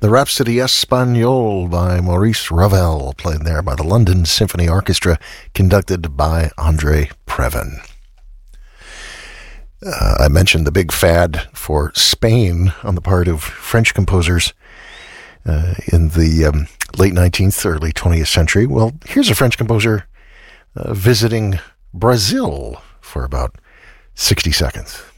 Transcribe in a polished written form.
The Rhapsody Espagnole by Maurice Ravel, played there by the London Symphony Orchestra, conducted by Andre Previn. I mentioned the big fad for Spain on the part of French composers in the late 19th, early 20th century. Well, here's a French composer visiting Brazil for about 60 seconds.